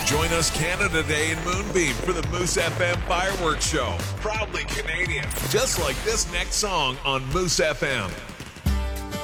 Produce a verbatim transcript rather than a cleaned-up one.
Join us Canada Day in Moonbeam for the Moose F M Fireworks Show. Proudly Canadian. Just like this next song on Moose F M.